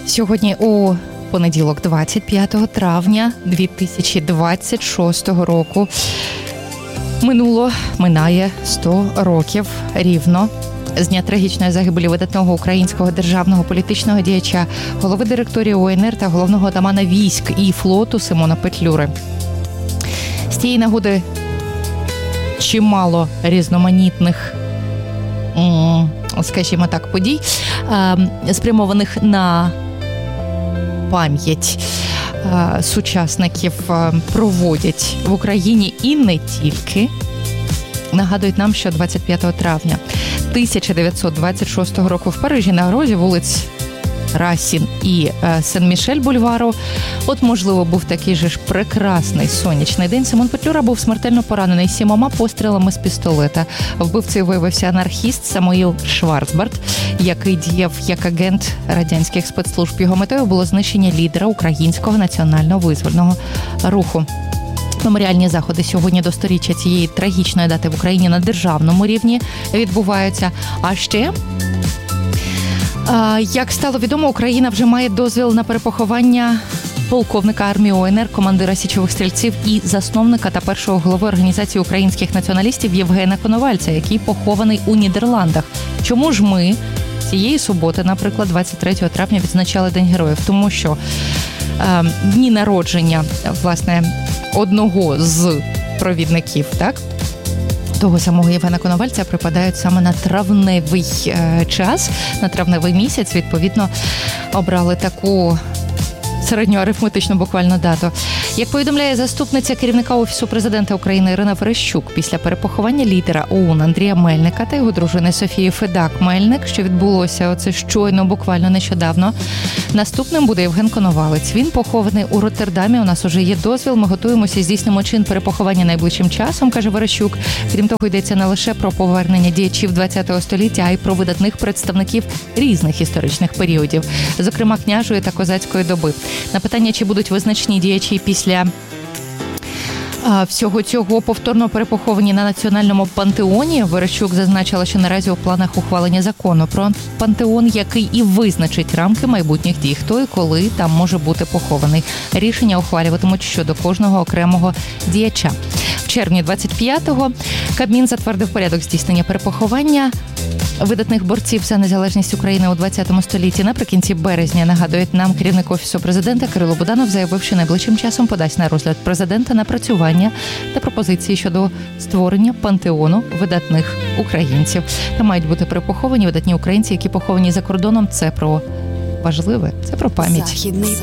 Сьогодні у понеділок, 25 травня 2026 року, минає 100 років рівно з дня трагічної загибелі видатного українського державного політичного діяча, голови директорії УНР та головного отамана військ і флоту Симона Петлюри. З цієї нагоди чимало різноманітних, скажімо так, подій, спрямованих на пам'ять сучасників, проводять в Україні і не тільки. Нагадують нам, що 25 травня 1926 року в Парижі на розі вулиць Расін і Сен-Мішель-Бульвару, можливо, був такий же ж прекрасний сонячний день, Симон Петлюра був смертельно поранений 7 пострілами з пістолета. Вбивцею виявився анархіст Самуїл Шварцбард, який діяв як агент радянських спецслужб. Його метою було знищення лідера українського національного визвольного руху. Меморіальні заходи сьогодні до 100-річчя цієї трагічної дати в Україні на державному рівні відбуваються. А ще, як стало відомо, Україна вже має дозвіл на перепоховання полковника армії УНР, командира січових стрільців і засновника та першого голови Організації українських націоналістів Євгена Коновальця, який похований у Нідерландах. Чому ж ми цієї суботи, наприклад, 23 травня відзначали День героїв? Тому що дні народження, власне, одного з провідників, того самого Євгена Коновальця, припадають саме на травневий час, на травневий місяць. Відповідно, обрали таку середньоарифметичну буквально дату. Як повідомляє заступниця керівника Офісу президента України Ірина Верещук, після перепоховання лідера ОУН Андрія Мельника та його дружини Софії Федак-Мельник, що відбулося щойно, буквально нещодавно, наступним буде Євген Коновалець. Він похований у Роттердамі. У нас уже є дозвіл, ми готуємося, здійснимо чин перепоховання найближчим часом, каже Верещук. Крім того, йдеться не лише про повернення діячів ХХ століття, а й про видатних представників різних історичних періодів, зокрема княжої та козацької доби. На питання, чи будуть визначні діячі після всього цього повторно перепоховані на національному пантеоні, Верещук зазначила, що наразі у планах ухвалення закону про пантеон, який і визначить рамки майбутніх дій, хто і коли там може бути похований. Рішення ухвалюватимуть щодо кожного окремого діяча. В червні 25-го Кабмін затвердив порядок здійснення перепоховання видатних борців за незалежність України у 20 столітті. Наприкінці березня, нагадують нам керівник Офісу президента Кирило Буданов, заявив, що найближчим часом подасть на розгляд президента напрацювання та пропозиції щодо створення пантеону видатних українців. Там мають бути перепоховані видатні українці, які поховані за кордоном. Це про важливе, це про пам'ять.